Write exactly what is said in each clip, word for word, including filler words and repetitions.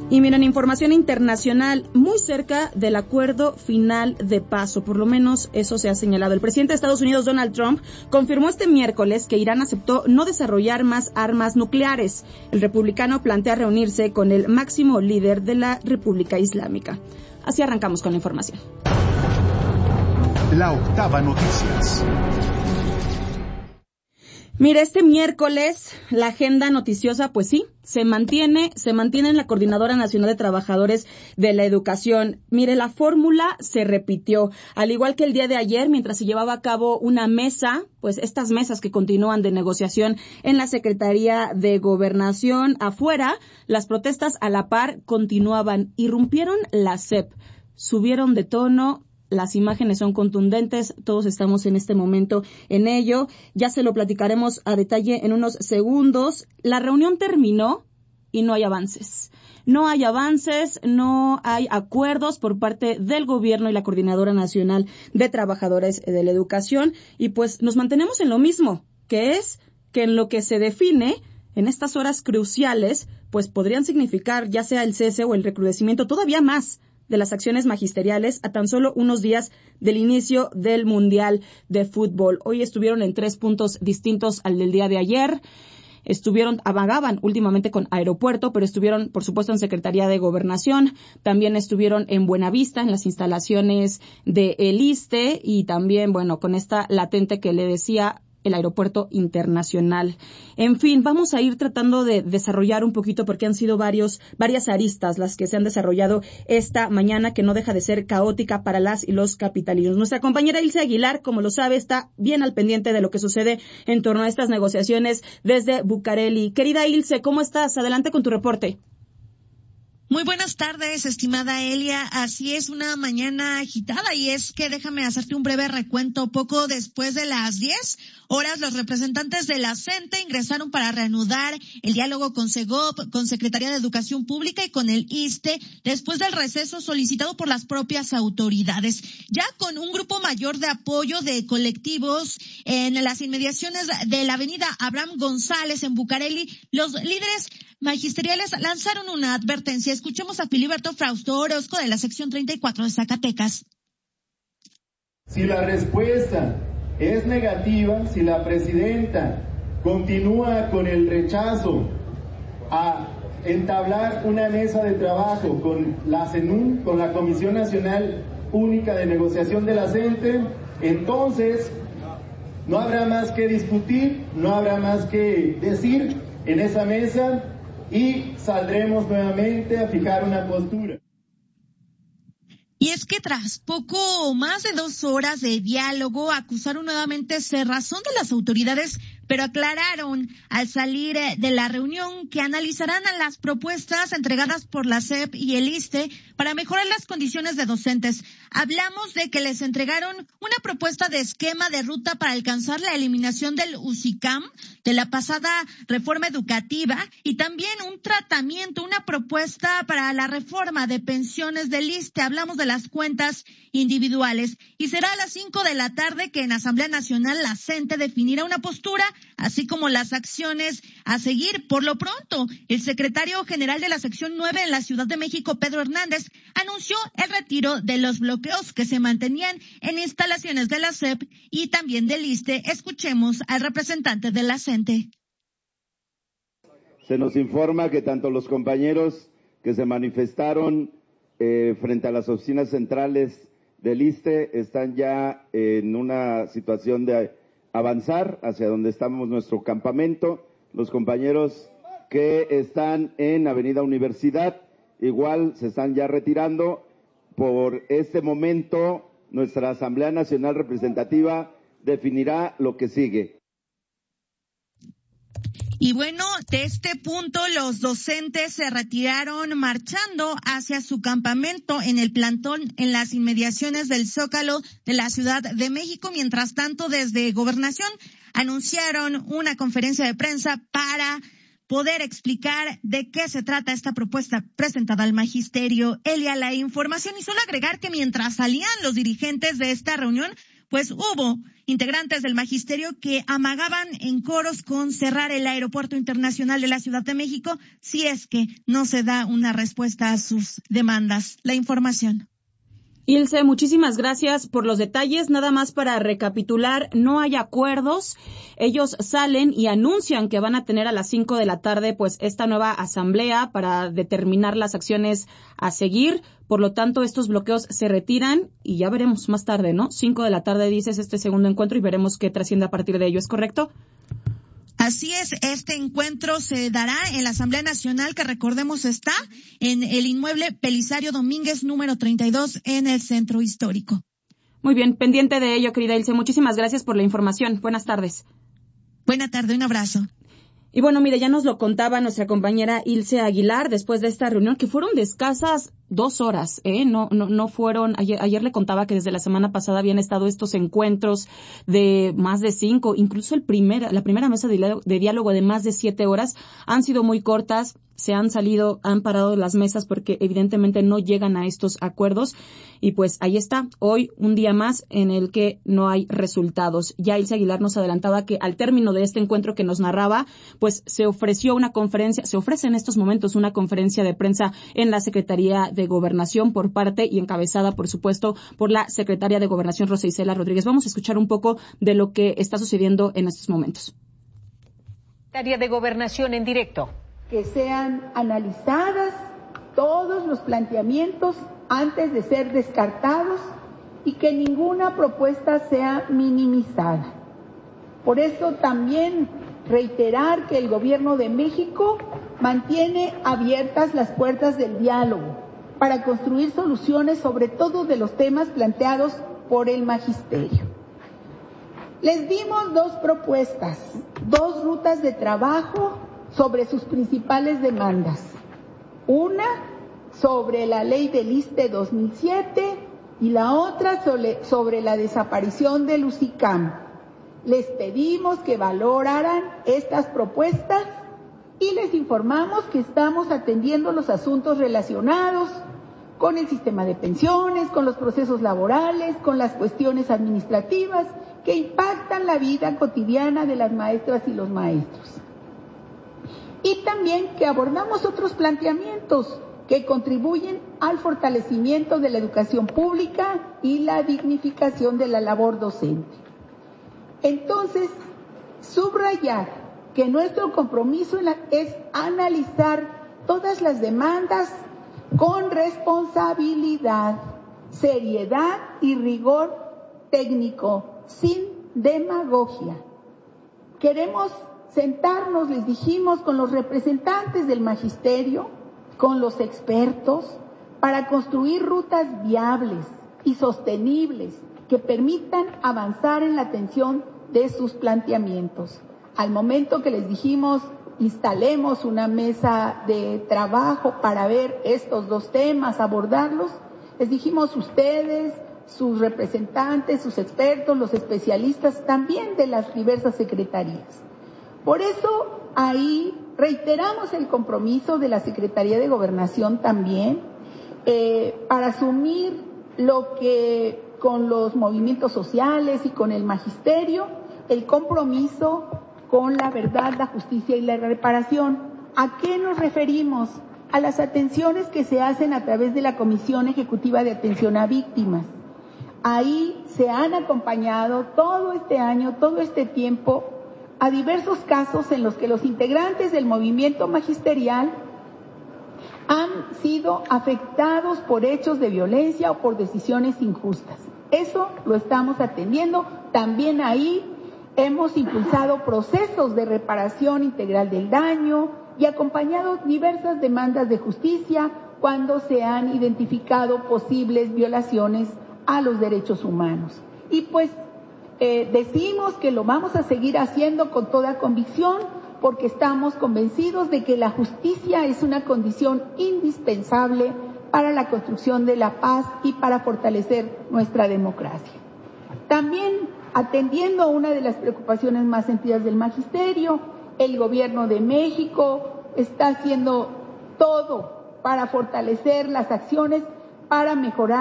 Y miren, información internacional, muy cerca del acuerdo final de paz, o por lo menos eso se ha señalado. El presidente de Estados Unidos, Donald Trump, confirmó este miércoles que Irán aceptó no desarrollar más armas nucleares. El republicano plantea reunirse con el máximo líder de la República Islámica. Así arrancamos con la información. La Octava Noticias. Mire, este miércoles la agenda noticiosa, pues sí, se mantiene, se mantiene en la Coordinadora Nacional de Trabajadores de la Educación. Mire, la fórmula se repitió, al igual que el día de ayer, mientras se llevaba a cabo una mesa, pues estas mesas que continúan de negociación en la Secretaría de Gobernación. Afuera, las protestas a la par continuaban, irrumpieron la S E P, subieron de tono. Las imágenes son contundentes, todos estamos en este momento en ello. Ya se lo platicaremos a detalle en unos segundos. La reunión terminó y no hay avances. No hay avances, no hay acuerdos por parte del gobierno y la Coordinadora Nacional de Trabajadores de la Educación. Y pues nos mantenemos en lo mismo, que es que en lo que se define en estas horas cruciales, pues podrían significar ya sea el cese o el recrudecimiento todavía más de las acciones magisteriales a tan solo unos días del inicio del Mundial de Fútbol. Hoy estuvieron en tres puntos distintos al del día de ayer. Estuvieron, vagaban últimamente con Aeropuerto, pero estuvieron, por supuesto, en Secretaría de Gobernación. También estuvieron en Buenavista, en las instalaciones de el ISSSTE, y también, bueno, con esta latente que le decía, el Aeropuerto Internacional. En fin, vamos a ir tratando de desarrollar un poquito porque han sido varios, varias aristas las que se han desarrollado esta mañana, que no deja de ser caótica para las y los capitalinos. Nuestra compañera Ilse Aguilar, como lo sabe, está bien al pendiente de lo que sucede en torno a estas negociaciones desde Bucareli. Querida Ilse, ¿cómo estás? Adelante con tu reporte. Muy buenas tardes, estimada Elia. Así es, una mañana agitada, y es que déjame hacerte un breve recuento. Poco después de las diez horas, los representantes de la CENTE ingresaron para reanudar el diálogo con SEGOP, con Secretaría de Educación Pública y con el ISSSTE, después del receso solicitado por las propias autoridades. Ya con un grupo mayor de apoyo de colectivos en las inmediaciones de la avenida Abraham González en Bucareli, los líderes magisteriales lanzaron una advertencia. Escuchemos a Filiberto Frausto Orozco de la sección treinta y cuatro de Zacatecas. Si la respuesta es negativa, si la presidenta continúa con el rechazo a entablar una mesa de trabajo con la CENUN, con la Comisión Nacional Única de Negociación de la CENTE, entonces no habrá más que discutir, no habrá más que decir en esa mesa, y saldremos nuevamente a fijar una postura. Y es que tras poco más de dos horas de diálogo, acusaron nuevamente cerrazón de las autoridades, pero aclararon al salir de la reunión que analizarán las propuestas entregadas por la S E P y el ISSSTE para mejorar las condiciones de docentes. Hablamos de que les entregaron una propuesta de esquema de ruta para alcanzar la eliminación del UCICAM, de la pasada reforma educativa, y también un tratamiento, una propuesta para la reforma de pensiones del ISSSTE. Hablamos de las cuentas individuales, y será a las cinco de la tarde que en Asamblea Nacional la CENTE definirá una postura, así como las acciones a seguir. Por lo pronto, el secretario general de la sección nueve en la Ciudad de México, Pedro Hernández, anunció el retiro de los bloqueos que se mantenían en instalaciones de la S E P y también del ISSSTE. Escuchemos al representante de la CENTE. Se nos informa que tanto los compañeros que se manifestaron eh, frente a las oficinas centrales del ISSSTE están ya en una situación de avanzar hacia donde estamos nuestro campamento. Los compañeros que están en Avenida Universidad igual se están ya retirando. Por este momento, nuestra Asamblea Nacional Representativa definirá lo que sigue. Y bueno, de este punto los docentes se retiraron marchando hacia su campamento en el plantón en las inmediaciones del Zócalo de la Ciudad de México. Mientras tanto, desde Gobernación anunciaron una conferencia de prensa para poder explicar de qué se trata esta propuesta presentada al magisterio. Elia, la información, y solo agregar que mientras salían los dirigentes de esta reunión, pues hubo integrantes del magisterio que amagaban en coros con cerrar el Aeropuerto Internacional de la Ciudad de México si es que no se da una respuesta a sus demandas. La información. Ilse, muchísimas gracias por los detalles. Nada más para recapitular, no hay acuerdos. Ellos salen y anuncian que van a tener a las cinco de la tarde pues esta nueva asamblea para determinar las acciones a seguir. Por lo tanto, estos bloqueos se retiran y ya veremos más tarde, ¿no? Cinco de la tarde dices este segundo encuentro y veremos qué trasciende a partir de ello. ¿Es correcto? Así es, este encuentro se dará en la Asamblea Nacional, que recordemos está en el inmueble Belisario Domínguez, número treinta y dos, en el Centro Histórico. Muy bien, pendiente de ello, querida Ilse. Muchísimas gracias por la información. Buenas tardes. Buena tarde, un abrazo. Y bueno, mire, ya nos lo contaba nuestra compañera Ilse Aguilar después de esta reunión, que fueron de escasas dos horas, ¿eh? No, no, no fueron, ayer, ayer le contaba que desde la semana pasada habían estado estos encuentros de más de cinco, incluso el primer, la primera mesa de, de diálogo de más de siete horas, han sido muy cortas, se han salido, han parado las mesas porque evidentemente no llegan a estos acuerdos y pues ahí está, hoy un día más en el que no hay resultados. Ya Ilse Aguilar nos adelantaba que al término de este encuentro que nos narraba, pues se ofreció una conferencia, se ofrece en estos momentos una conferencia de prensa en la Secretaría de Gobernación por parte y encabezada, por supuesto, por la Secretaria de Gobernación, Rosa Isela Rodríguez. Vamos a escuchar un poco de lo que está sucediendo en estos momentos. Secretaria de Gobernación en directo. Que sean analizadas todos los planteamientos antes de ser descartados y que ninguna propuesta sea minimizada. Por eso también reiterar que el Gobierno de México mantiene abiertas las puertas del diálogo para construir soluciones sobre todo de los temas planteados por el magisterio. Les dimos dos propuestas, dos rutas de trabajo sobre sus principales demandas. Una sobre la ley del ISSSTE dos mil siete y la otra sobre, sobre la desaparición del UCICAM. Les pedimos que valoraran estas propuestas y les informamos que estamos atendiendo los asuntos relacionados con el sistema de pensiones, con los procesos laborales, con las cuestiones administrativas que impactan la vida cotidiana de las maestras y los maestros. Y también que abordamos otros planteamientos que contribuyen al fortalecimiento de la educación pública y la dignificación de la labor docente. Entonces, subrayar que nuestro compromiso es analizar todas las demandas con responsabilidad, seriedad y rigor técnico, sin demagogia. Queremos sentarnos, les dijimos, con los representantes del magisterio, con los expertos, para construir rutas viables y sostenibles que permitan avanzar en la atención de sus planteamientos. Al momento que les dijimos, instalemos una mesa de trabajo para ver estos dos temas, abordarlos, les dijimos ustedes, sus representantes, sus expertos, los especialistas, también de las diversas secretarías. Por eso, ahí reiteramos el compromiso de la Secretaría de Gobernación también eh, para asumir lo que con los movimientos sociales y con el magisterio, el compromiso con la verdad, la justicia y la reparación. ¿A qué nos referimos? A las atenciones que se hacen a través de la Comisión Ejecutiva de Atención a Víctimas. Ahí se han acompañado todo este año, todo este tiempo, a diversos casos en los que los integrantes del movimiento magisterial han sido afectados por hechos de violencia o por decisiones injustas. Eso lo estamos atendiendo. También ahí hemos impulsado procesos de reparación integral del daño y acompañado diversas demandas de justicia cuando se han identificado posibles violaciones a los derechos humanos. Y pues eh, decimos que lo vamos a seguir haciendo con toda convicción porque estamos convencidos de que la justicia es una condición indispensable para la construcción de la paz y para fortalecer nuestra democracia. También atendiendo a una de las preocupaciones más sentidas del magisterio, el Gobierno de México está haciendo todo para fortalecer las acciones para mejorar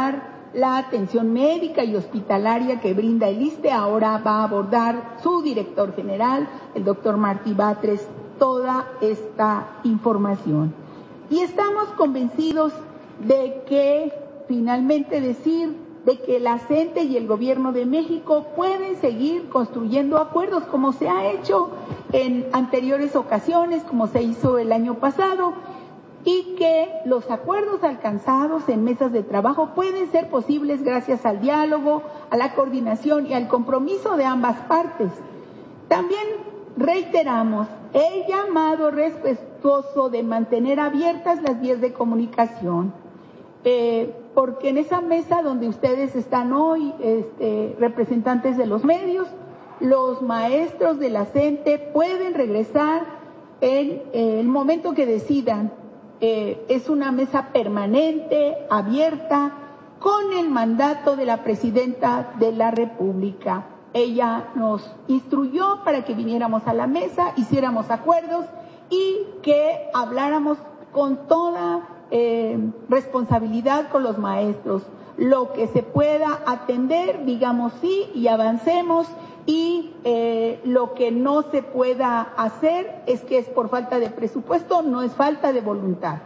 la atención médica y hospitalaria que brinda el ISSSTE. Ahora va a abordar su director general, el doctor Martí Batres, toda esta información. Y estamos convencidos de que, finalmente decir, de que la CENTE y el Gobierno de México pueden seguir construyendo acuerdos como se ha hecho en anteriores ocasiones, como se hizo el año pasado, y que los acuerdos alcanzados en mesas de trabajo pueden ser posibles gracias al diálogo, a la coordinación y al compromiso de ambas partes. También reiteramos el llamado respetuoso de mantener abiertas las vías de comunicación, eh, porque en esa mesa donde ustedes están hoy, este, representantes de los medios, los maestros de la CENTE pueden regresar en eh, el momento que decidan. Eh, es una mesa permanente, abierta, con el mandato de la Presidenta de la República. Ella nos instruyó para que viniéramos a la mesa, hiciéramos acuerdos y que habláramos con toda eh, responsabilidad con los maestros. Lo que se pueda atender, digamos sí y avancemos, y eh, lo que no se pueda hacer es que es por falta de presupuesto, no es falta de voluntad.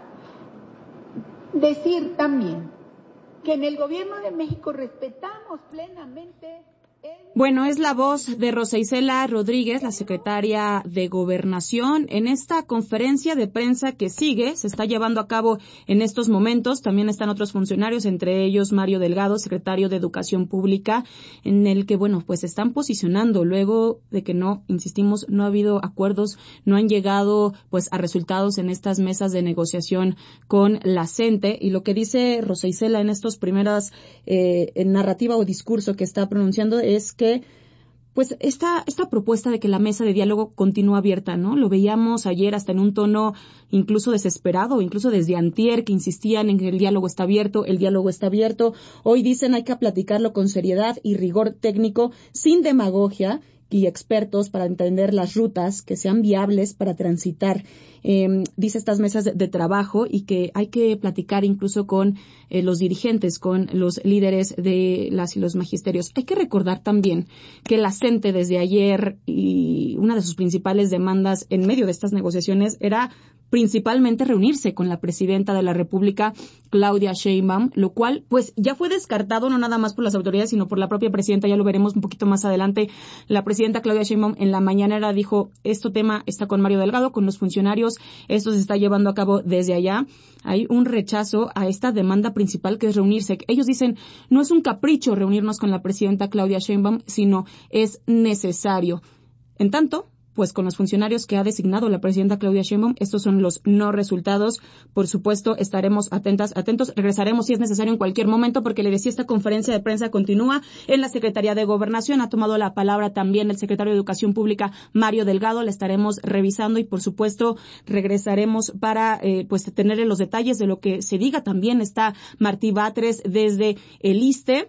Decir también que en el Gobierno de México respetamos plenamente el... Bueno, es la voz de Rosa Isela Rodríguez, la secretaria de Gobernación, en esta conferencia de prensa que sigue, se está llevando a cabo en estos momentos. También están otros funcionarios, entre ellos Mario Delgado, secretario de Educación Pública, en el que, bueno, pues se están posicionando luego de que no, insistimos, no ha habido acuerdos, no han llegado pues a resultados en estas mesas de negociación con la CENTE. Y lo que dice Rosa Isela en estos primeras eh, en narrativa o discurso que está pronunciando es que que pues esta esta propuesta de que la mesa de diálogo continúa abierta, ¿no? Lo veíamos ayer hasta en un tono incluso desesperado, incluso desde antier, que insistían en que el diálogo está abierto, el diálogo está abierto. Hoy dicen hay que platicarlo con seriedad y rigor técnico, sin demagogia, y expertos para entender las rutas que sean viables para transitar, eh, dice estas mesas de, de trabajo, y que hay que platicar incluso con eh, los dirigentes, con los líderes de las y los magisterios. Hay que recordar también que la CENTE desde ayer, y una de sus principales demandas en medio de estas negociaciones era principalmente reunirse con la presidenta de la República, Claudia Sheinbaum, lo cual pues ya fue descartado no nada más por las autoridades, sino por la propia presidenta. Ya lo veremos un poquito más adelante. La presidenta Claudia Sheinbaum en la mañanera dijo, este tema está con Mario Delgado, con los funcionarios, esto se está llevando a cabo desde allá. Hay un rechazo a esta demanda principal, que es reunirse. Ellos dicen, no es un capricho reunirnos con la presidenta Claudia Sheinbaum, sino es necesario. En tanto, pues con los funcionarios que ha designado la presidenta Claudia Sheinbaum, estos son los no resultados. Por supuesto, estaremos atentas, atentos. Regresaremos si es necesario en cualquier momento, porque le decía, esta conferencia de prensa continúa en la Secretaría de Gobernación. Ha tomado la palabra también el secretario de Educación Pública, Mario Delgado. La estaremos revisando y, por supuesto, regresaremos para eh, pues tener los detalles de lo que se diga. También está Martí Batres desde el ISSSTE.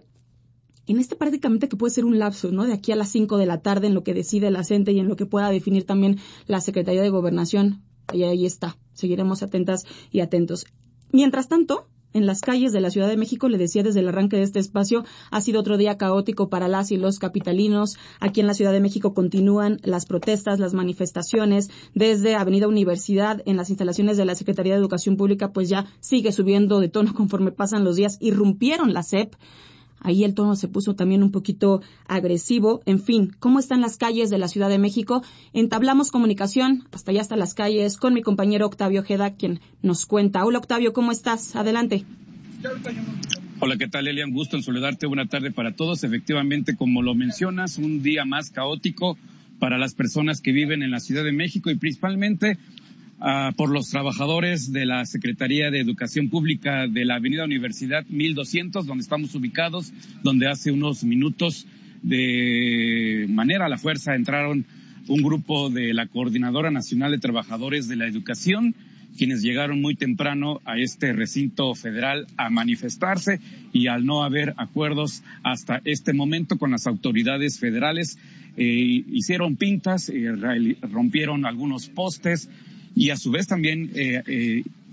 En este prácticamente que puede ser un lapso, ¿no? De aquí a las cinco de la tarde, en lo que decide la CENTE y en lo que pueda definir también la Secretaría de Gobernación. Y ahí está. Seguiremos atentas y atentos. Mientras tanto, en las calles de la Ciudad de México, le decía desde el arranque de este espacio, ha sido otro día caótico para las y los capitalinos. Aquí en la Ciudad de México continúan las protestas, las manifestaciones. Desde Avenida Universidad, en las instalaciones de la Secretaría de Educación Pública, pues ya sigue subiendo de tono conforme pasan los días. Irrumpieron la S E P. Ahí el tono se puso también un poquito agresivo. En fin, ¿cómo están las calles de la Ciudad de México? Entablamos comunicación hasta allá, hasta las calles, con mi compañero Octavio Ojeda, quien nos cuenta. Hola, Octavio, ¿cómo estás? Adelante. Hola, ¿qué tal, Elian? Gusto en saludarte. Buena tarde para todos. Efectivamente, como lo mencionas, un día más caótico para las personas que viven en la Ciudad de México y principalmente Uh, por los trabajadores de la Secretaría de Educación Pública de la Avenida Universidad mil doscientos, donde estamos ubicados, donde hace unos minutos de manera a la fuerza entraron un grupo de la Coordinadora Nacional de Trabajadores de la Educación, quienes llegaron muy temprano a este recinto federal a manifestarse, y al no haber acuerdos hasta este momento con las autoridades federales, eh, hicieron pintas, eh, rompieron algunos postes, y a su vez también eh, eh,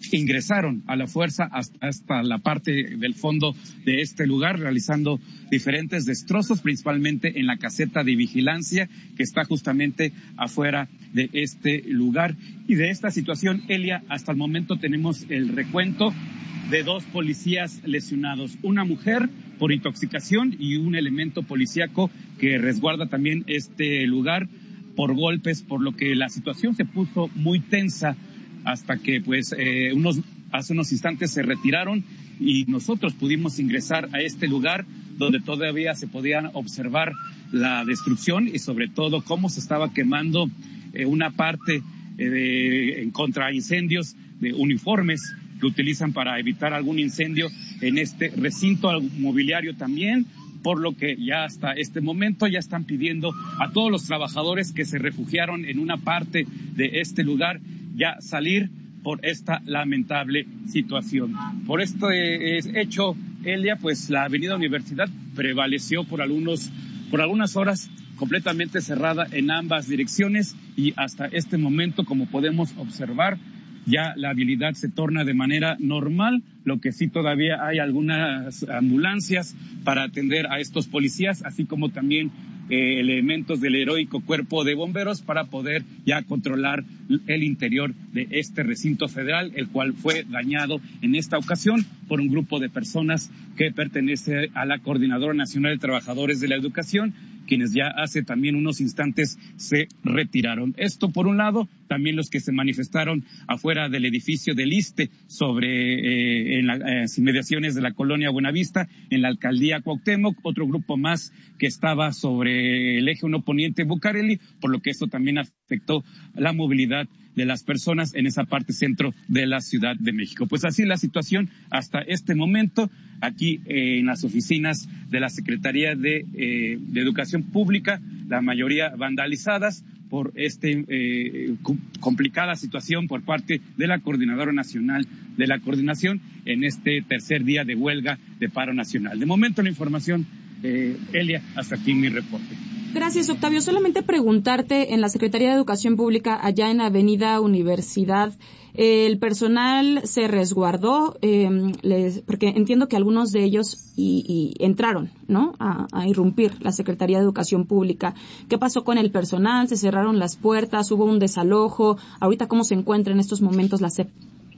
ingresaron a la fuerza hasta, hasta la parte del fondo de este lugar, realizando diferentes destrozos, principalmente en la caseta de vigilancia que está justamente afuera de este lugar. Y de esta situación, Elia, hasta el momento tenemos el recuento de dos policías lesionados, una mujer por intoxicación y un elemento policíaco que resguarda también este lugar por golpes, por lo que la situación se puso muy tensa hasta que pues eh, unos hace unos instantes se retiraron y nosotros pudimos ingresar a este lugar donde todavía se podía observar la destrucción y sobre todo cómo se estaba quemando eh, una parte eh, de, en contra incendios de uniformes que utilizan para evitar algún incendio en este recinto mobiliario también, por lo que ya hasta este momento ya están pidiendo a todos los trabajadores que se refugiaron en una parte de este lugar ya salir por esta lamentable situación. Por este hecho, Elia, pues la avenida Universidad prevaleció por algunos, por algunas horas completamente cerrada en ambas direcciones y hasta este momento, como podemos observar, ya la habilidad se torna de manera normal, lo que sí todavía hay algunas ambulancias para atender a estos policías, así como también eh, elementos del heroico cuerpo de bomberos para poder ya controlar el interior de este recinto federal, el cual fue dañado en esta ocasión por un grupo de personas que pertenece a la Coordinadora Nacional de Trabajadores de la Educación, quienes ya hace también unos instantes se retiraron. Esto por un lado, también los que se manifestaron afuera del edificio del ISSSTE sobre eh, en las inmediaciones de la colonia Buenavista, en la alcaldía Cuauhtémoc, otro grupo más que estaba sobre el eje uno Poniente Bucareli, por lo que esto también afectó la movilidad de las personas en esa parte centro de la Ciudad de México. Pues así la situación hasta este momento aquí eh, en las oficinas de la Secretaría de, eh, de Educación Pública, la mayoría vandalizadas por esta eh, complicada situación por parte de la Coordinadora Nacional de la Coordinación en este tercer día de huelga de paro nacional. De momento la información, eh, Elia, hasta aquí mi reporte. Gracias, Octavio. Solamente preguntarte, en la Secretaría de Educación Pública, allá en Avenida Universidad, eh, ¿el personal se resguardó? Eh, les, porque entiendo que algunos de ellos y, y entraron, ¿no?, a, a irrumpir la Secretaría de Educación Pública. ¿Qué pasó con el personal? ¿Se cerraron las puertas? ¿Hubo un desalojo? ¿Ahorita cómo se encuentra en estos momentos la S E P?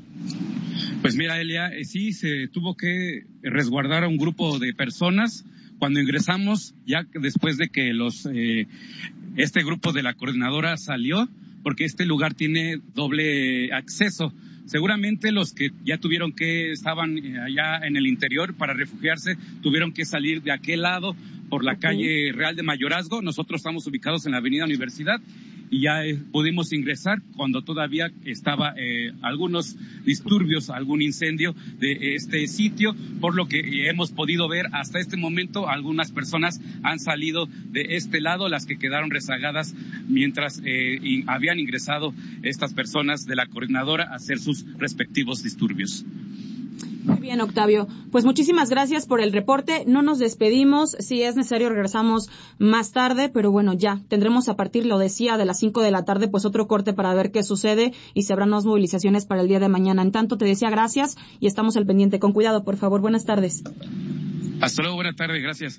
Pues mira, Elia, eh, sí, se tuvo que resguardar a un grupo de personas. Cuando ingresamos, ya después de que los eh, este grupo de la coordinadora salió, porque este lugar tiene doble acceso. Seguramente los que ya tuvieron que, estaban allá en el interior para refugiarse, tuvieron que salir de aquel lado por la okay. calle Real de Mayorazgo. Nosotros estamos ubicados en la avenida Universidad y ya eh, pudimos ingresar cuando todavía estaba eh, algunos disturbios, algún incendio de este sitio, por lo que hemos podido ver hasta este momento algunas personas han salido de este lado, las que quedaron rezagadas mientras eh, y habían ingresado estas personas de la coordinadora a hacer sus respectivos disturbios. Muy bien, Octavio. Pues muchísimas gracias por el reporte. No nos despedimos. Si es necesario, regresamos más tarde, pero bueno, ya tendremos a partir, lo decía, de las cinco de la tarde, pues otro corte para ver qué sucede y si habrá nuevas movilizaciones para el día de mañana. En tanto, te decía gracias y estamos al pendiente. Con cuidado, por favor. Buenas tardes. Hasta luego, buena tarde. Gracias.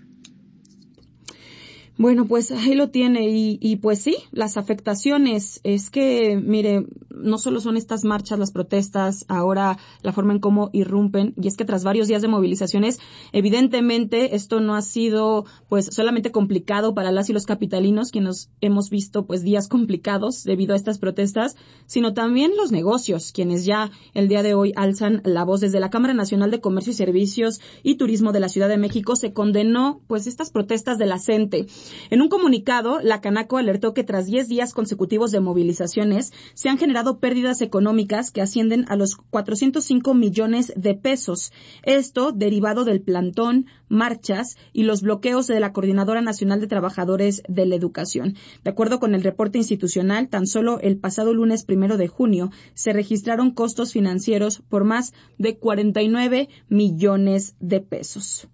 Bueno, pues ahí lo tiene y, y pues sí, las afectaciones. Es que, mire, no solo son estas marchas, las protestas, ahora la forma en cómo irrumpen, y es que tras varios días de movilizaciones, evidentemente esto no ha sido pues solamente complicado para las y los capitalinos, quienes hemos visto pues días complicados debido a estas protestas, sino también los negocios, quienes ya el día de hoy alzan la voz. Desde la Cámara Nacional de Comercio y Servicios y Turismo de la Ciudad de México se condenó pues estas protestas de la CENTE. En un comunicado, la Canaco alertó que tras diez días consecutivos de movilizaciones se han generado pérdidas económicas que ascienden a los cuatrocientos cinco millones de pesos. Esto derivado del plantón, marchas y los bloqueos de la Coordinadora Nacional de Trabajadores de la Educación. De acuerdo con el reporte institucional, tan solo el pasado lunes primero de junio se registraron costos financieros por más de cuarenta y nueve millones de pesos.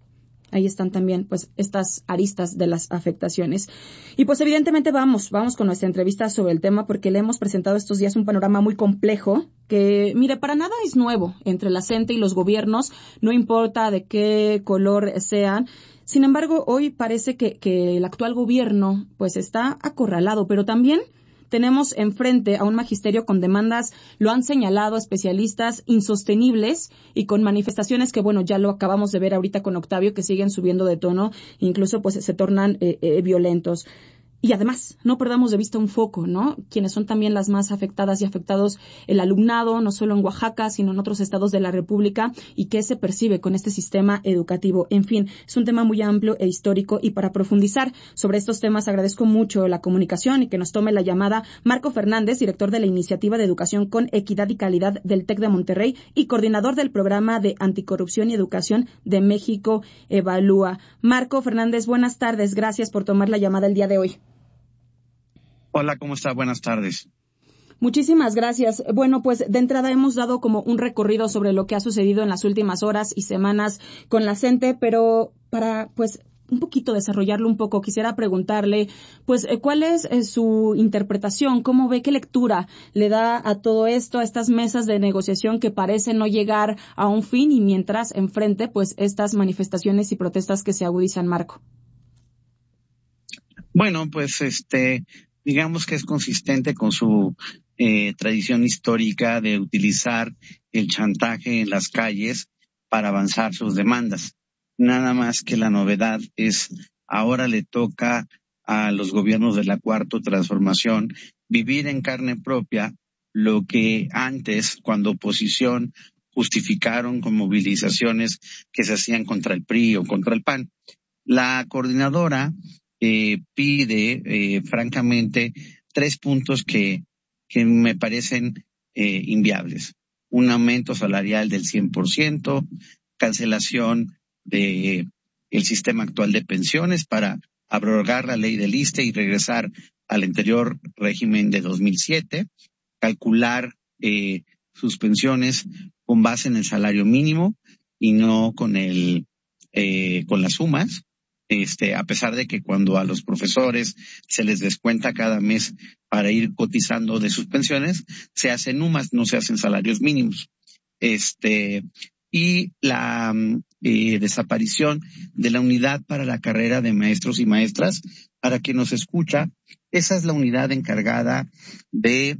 ahí están también pues estas aristas de las afectaciones. Y pues evidentemente vamos, vamos con nuestra entrevista sobre el tema porque le hemos presentado estos días un panorama muy complejo que, mire, para nada es nuevo entre la C E N T E y los gobiernos, no importa de qué color sean. Sin embargo, hoy parece que, que el actual gobierno pues está acorralado, pero también tenemos enfrente a un magisterio con demandas, lo han señalado especialistas, insostenibles y con manifestaciones que, bueno, ya lo acabamos de ver ahorita con Octavio, que siguen subiendo de tono, incluso pues se tornan eh, eh, violentos. Y además, no perdamos de vista un foco, ¿no? Quienes son también las más afectadas y afectados, el alumnado, no solo en Oaxaca, sino en otros estados de la República, y qué se percibe con este sistema educativo. En fin, es un tema muy amplio e histórico, y para profundizar sobre estos temas agradezco mucho la comunicación y que nos tome la llamada Marco Fernández, director de la Iniciativa de Educación con Equidad y Calidad del TEC de Monterrey y coordinador del Programa de Anticorrupción y Educación de México Evalúa. Marco Fernández, buenas tardes. Gracias por tomar la llamada el día de hoy. Hola, ¿cómo está? Buenas tardes. Muchísimas gracias. Bueno, pues de entrada hemos dado como un recorrido sobre lo que ha sucedido en las últimas horas y semanas con la C E N T E, pero para pues un poquito desarrollarlo un poco, quisiera preguntarle, pues, ¿cuál es eh, su interpretación? ¿Cómo ve, qué lectura le da a todo esto, a estas mesas de negociación que parecen no llegar a un fin y mientras enfrente, pues, estas manifestaciones y protestas que se agudizan, Marco? Bueno, pues, este... digamos que es consistente con su eh, tradición histórica de utilizar el chantaje en las calles para avanzar sus demandas. Nada más que la novedad es ahora le toca a los gobiernos de la Cuarta Transformación vivir en carne propia lo que antes, cuando oposición, justificaron con movilizaciones que se hacían contra el P R I o contra el P A N. La coordinadora Eh, pide, eh, francamente, tres puntos que, que me parecen eh, inviables. Un aumento salarial del cien por ciento, cancelación de el sistema actual de pensiones para abrogar la ley del ISSSTE y regresar al anterior régimen de dos mil siete, calcular eh, sus pensiones con base en el salario mínimo y no con el eh, con las sumas. Este, a pesar de que cuando a los profesores se les descuenta cada mes para ir cotizando de sus pensiones, se hacen U M A S, no se hacen salarios mínimos. Este, y la eh, desaparición de la unidad para la carrera de maestros y maestras. Para quien nos escucha, esa es la unidad encargada de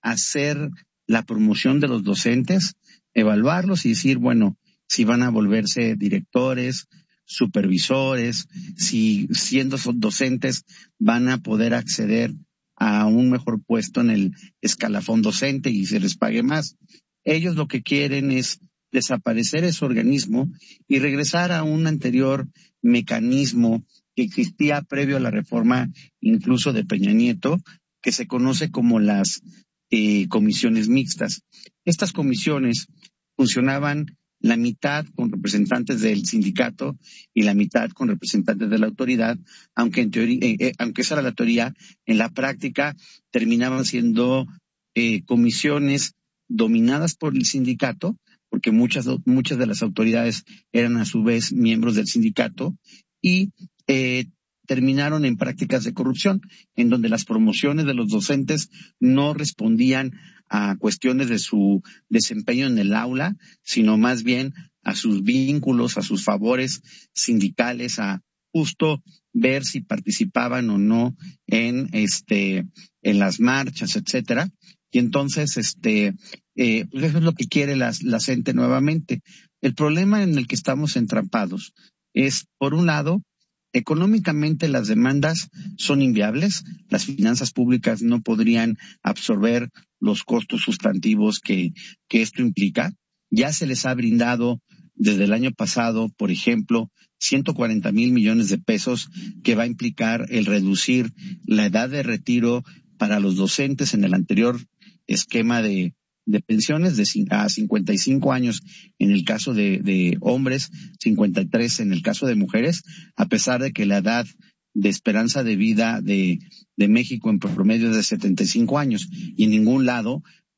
hacer la promoción de los docentes, evaluarlos y decir, bueno, si van a volverse directores, supervisores, si siendo docentes van a poder acceder a un mejor puesto en el escalafón docente y se les pague más. Ellos lo que quieren es desaparecer ese organismo y regresar a un anterior mecanismo que existía previo a la reforma incluso de Peña Nieto, que se conoce como las eh, comisiones mixtas. Estas comisiones funcionaban la mitad con representantes del sindicato y la mitad con representantes de la autoridad, aunque en teoría, eh, eh, aunque esa era la teoría, en la práctica terminaban siendo eh, comisiones dominadas por el sindicato, porque muchas muchas de las autoridades eran a su vez miembros del sindicato y eh, terminaron en prácticas de corrupción, en donde las promociones de los docentes no respondían a cuestiones de su desempeño en el aula, sino más bien a sus vínculos, a sus favores sindicales, a justo ver si participaban o no en este en las marchas, etcétera. Y entonces, este, eh, pues eso es lo que quiere la, la C E N T E nuevamente. El problema en el que estamos entrampados es, por un lado, económicamente las demandas son inviables, las finanzas públicas no podrían absorber los costos sustantivos que, que esto implica. Ya se les ha brindado desde el año pasado, por ejemplo, ciento cuarenta mil millones de pesos que va a implicar el reducir la edad de retiro para los docentes en el anterior esquema de, de pensiones de a cincuenta y cinco años en el caso de, de hombres, cincuenta y tres en el caso de mujeres, a pesar de que la edad de esperanza de vida de, de México en promedio es de setenta y cinco años y en ningún lado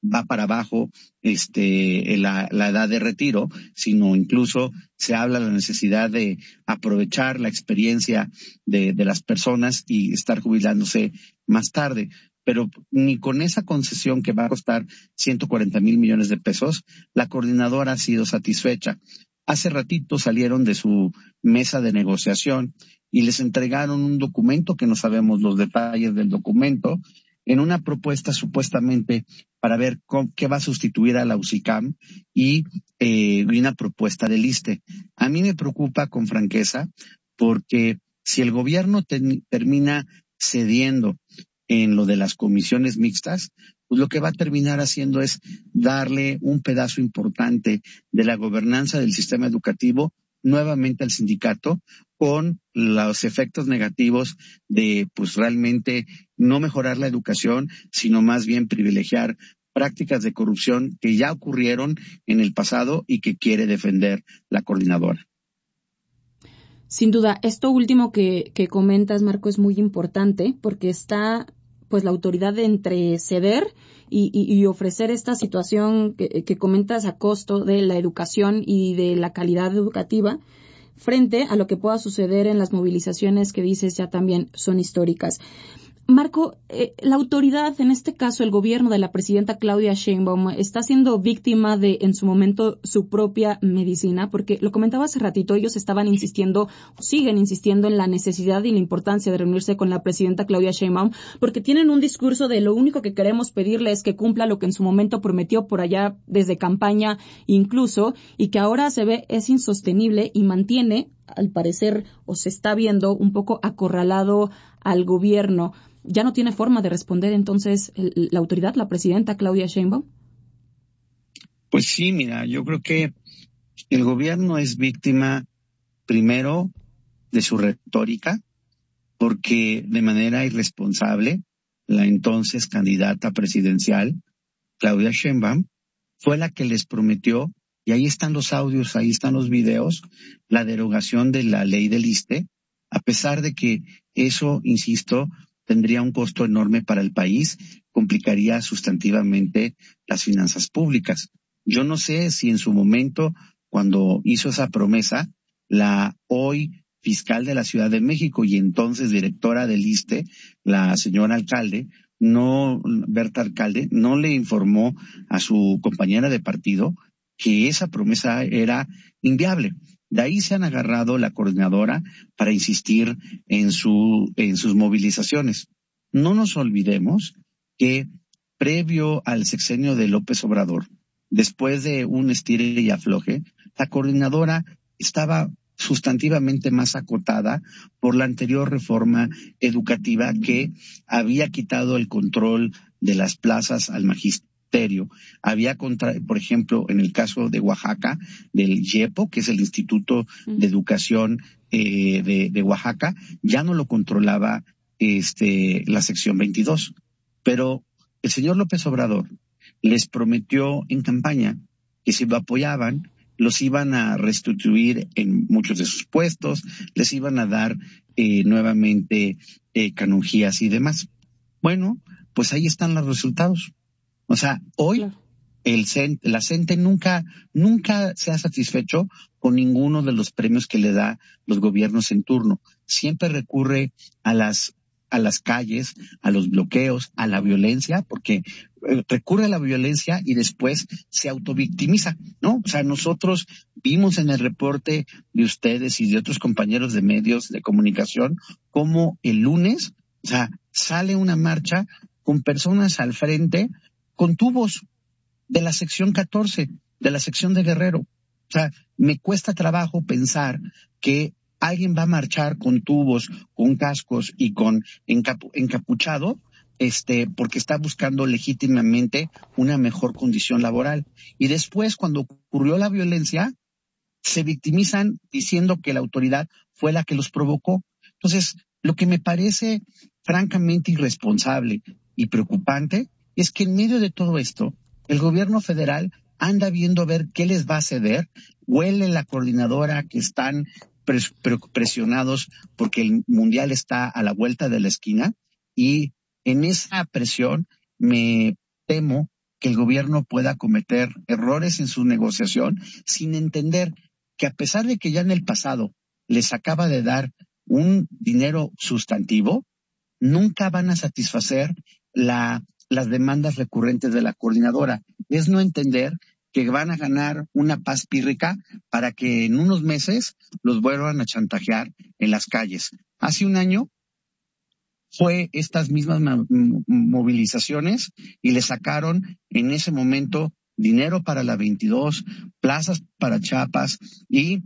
va para abajo este la, la edad de retiro, sino incluso se habla de la necesidad de aprovechar la experiencia de, de las personas y estar jubilándose más tarde. Pero ni con esa concesión que va a costar ciento cuarenta mil millones de pesos, la coordinadora ha sido satisfecha. Hace ratito salieron de su mesa de negociación y les entregaron un documento que no sabemos los detalles del documento, en una propuesta supuestamente para ver cómo, qué va a sustituir a la U C I C A M y eh, una propuesta del ISSSTE. A mí me preocupa con franqueza porque si el gobierno ten, termina cediendo en lo de las comisiones mixtas, pues lo que va a terminar haciendo es darle un pedazo importante de la gobernanza del sistema educativo nuevamente al sindicato, con los efectos negativos de pues realmente no mejorar la educación, sino más bien privilegiar prácticas de corrupción que ya ocurrieron en el pasado y que quiere defender la coordinadora. Sin duda, esto último que, que comentas, Marco, es muy importante porque está pues la autoridad de entre ceder y, y, y ofrecer esta situación que, que comentas a costo de la educación y de la calidad educativa frente a lo que pueda suceder en las movilizaciones que dices ya también son históricas. Marco, eh, la autoridad, en este caso el gobierno de la presidenta Claudia Sheinbaum, está siendo víctima de, en su momento, su propia medicina, porque lo comentaba hace ratito, ellos estaban insistiendo, siguen insistiendo en la necesidad y la importancia de reunirse con la presidenta Claudia Sheinbaum, porque tienen un discurso de lo único que queremos pedirle es que cumpla lo que en su momento prometió por allá desde campaña incluso, y que ahora se ve es insostenible y mantiene, al parecer, o se está viendo un poco acorralado al gobierno. ¿Ya no tiene forma de responder entonces el, la autoridad, la presidenta Claudia Sheinbaum? Pues sí, mira, yo creo que el gobierno es víctima primero de su retórica, porque de manera irresponsable la entonces candidata presidencial, Claudia Sheinbaum, fue la que les prometió, y ahí están los audios, ahí están los videos, la derogación de la ley del ISSSTE, a pesar de que eso, insisto, tendría un costo enorme para el país, complicaría sustantivamente las finanzas públicas. Yo no sé si en su momento, cuando hizo esa promesa, la hoy fiscal de la Ciudad de México y entonces directora del ISSSTE, la señora alcalde, no, Berta Alcalde, no le informó a su compañera de partido que esa promesa era inviable. De ahí se han agarrado la coordinadora para insistir en su, en sus movilizaciones. No nos olvidemos que previo al sexenio de López Obrador, después de un estire y afloje, la coordinadora estaba sustantivamente más acotada por la anterior reforma educativa que había quitado el control de las plazas al magisterio. Había, contra, por ejemplo, en el caso de Oaxaca, del IEPO, que es el Instituto de Educación eh, de, de Oaxaca, ya no lo controlaba este la sección veintidós. Pero el señor López Obrador les prometió en campaña que si lo apoyaban, los iban a restituir en muchos de sus puestos, les iban a dar eh, nuevamente eh, canonjías y demás. Bueno, pues ahí están los resultados. O sea, hoy claro. el CENTE, la CENTE nunca, nunca se ha satisfecho con ninguno de los premios que le da los gobiernos en turno. Siempre recurre a las, a las calles, a los bloqueos, a la violencia, porque recurre a la violencia y después se autovictimiza, ¿no? O sea, nosotros vimos en el reporte de ustedes y de otros compañeros de medios de comunicación cómo el lunes, o sea, sale una marcha con personas al frente con tubos de la sección catorce, de la sección de Guerrero. O sea, me cuesta trabajo pensar que alguien va a marchar con tubos, con cascos y con encapu- encapuchado, este, porque está buscando legítimamente una mejor condición laboral. Y después, cuando ocurrió la violencia, se victimizan diciendo que la autoridad fue la que los provocó. Entonces, lo que me parece francamente irresponsable y preocupante es que en medio de todo esto, el gobierno federal anda viendo a ver qué les va a ceder, huele la coordinadora que están pres- presionados porque el mundial está a la vuelta de la esquina y en esa presión me temo que el gobierno pueda cometer errores en su negociación sin entender que a pesar de que ya en el pasado les acaba de dar un dinero sustantivo, nunca van a satisfacer la, las demandas recurrentes de la coordinadora. Es no entender que van a ganar una paz pírrica para que en unos meses los vuelvan a chantajear en las calles. Hace un año fue estas mismas movilizaciones y le sacaron en ese momento dinero para la veintidós, plazas para Chiapas y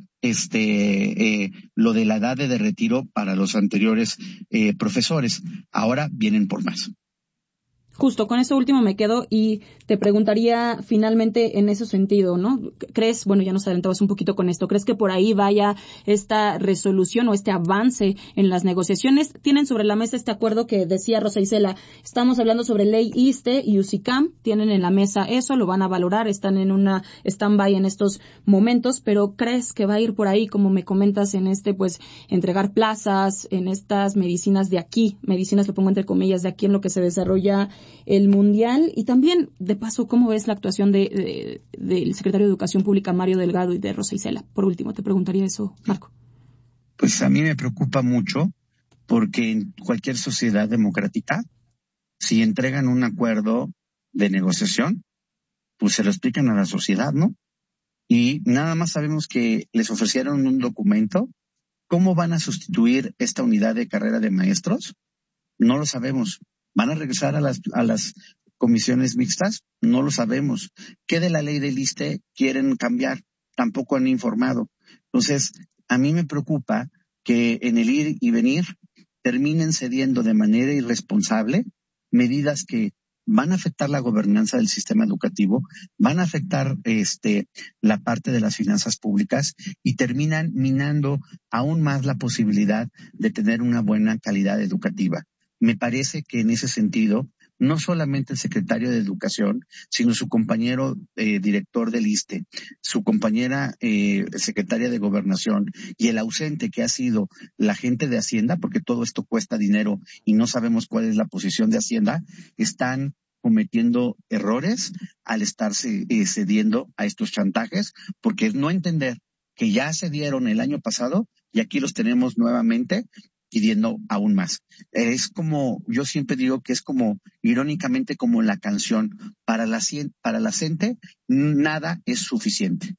este eh, lo de la edad de retiro para los anteriores eh, profesores. Ahora vienen por más. Justo, con eso último me quedo y te preguntaría finalmente en ese sentido, ¿no? ¿Crees, bueno, ya nos adelantabas un poquito con esto, ¿crees que por ahí vaya esta resolución o este avance en las negociaciones? Tienen sobre la mesa este acuerdo que decía Rosa Isela, estamos hablando sobre ley ISSSTE y UCICAM, tienen en la mesa eso, lo van a valorar, están en una stand-by en estos momentos, pero ¿crees que va a ir por ahí, como me comentas, en este, pues, entregar plazas, en estas medicinas de aquí, medicinas lo pongo entre comillas, de aquí en lo que se desarrolla el Mundial? Y también, de paso, ¿cómo ves la actuación de, de, del secretario de Educación Pública, Mario Delgado, y de Rosa Isela? Por último, te preguntaría eso, Marco. Pues a mí me preocupa mucho porque en cualquier sociedad democrática, si entregan un acuerdo de negociación, pues se lo explican a la sociedad, ¿no? Y nada más sabemos que les ofrecieron un documento. ¿Cómo van a sustituir esta unidad de carrera de maestros? No lo sabemos. ¿Van a regresar a las, a las comisiones mixtas? No lo sabemos. ¿Qué de la ley del ISSSTE quieren cambiar? Tampoco han informado. Entonces, a mí me preocupa que en el ir y venir terminen cediendo de manera irresponsable medidas que van a afectar la gobernanza del sistema educativo, van a afectar este la parte de las finanzas públicas y terminan minando aún más la posibilidad de tener una buena calidad educativa. Me parece que en ese sentido, no solamente el secretario de Educación, sino su compañero eh, director del ISSSTE, su compañera eh, secretaria de Gobernación y el ausente que ha sido la gente de Hacienda, porque todo esto cuesta dinero y no sabemos cuál es la posición de Hacienda, están cometiendo errores al estarse eh, cediendo a estos chantajes, porque no entender que ya se dieron el año pasado y aquí los tenemos nuevamente pidiendo aún más. Es como, yo siempre digo que es como, irónicamente, como la canción, para la, para la gente nada es suficiente.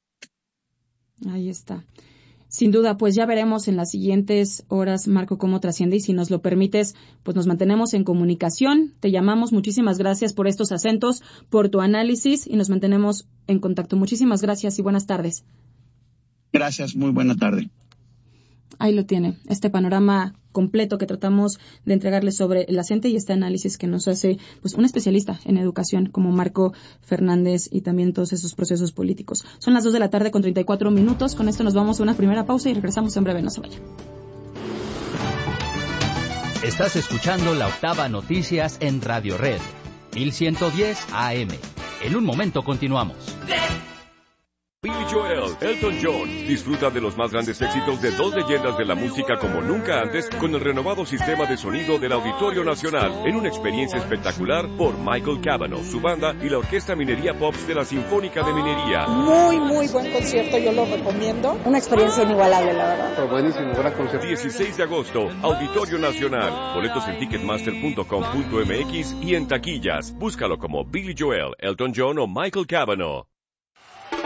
Ahí está. Sin duda, pues ya veremos en las siguientes horas, Marco, cómo trasciende, y si nos lo permites, pues nos mantenemos en comunicación, te llamamos, muchísimas gracias por estos acentos, por tu análisis, y nos mantenemos en contacto. Muchísimas gracias y buenas tardes. Gracias, muy buena tarde. Ahí lo tiene, este panorama completo que tratamos de entregarles sobre el acente y este análisis que nos hace pues un especialista en educación como Marco Fernández y también todos esos procesos políticos. Son las dos de la tarde con treinta y cuatro minutos. Con esto nos vamos a una primera pausa y regresamos en breve. No se vayan. Estás escuchando La Octava Noticias en Radio Red, mil ciento diez A M. En un momento continuamos. Billy Joel, Elton John, disfruta de los más grandes éxitos de dos leyendas de la música como nunca antes con el renovado sistema de sonido del Auditorio Nacional en una experiencia espectacular por Michael Cavanaugh, su banda y la Orquesta Minería Pops de la Sinfónica de Minería. Muy, muy buen concierto, yo lo recomiendo. Una experiencia inigualable, la verdad. Pero buenísimo, gran concierto. dieciséis de agosto, Auditorio Nacional. Boletos en ticketmaster punto com punto m x y en taquillas. Búscalo como Billy Joel, Elton John o Michael Cavanaugh.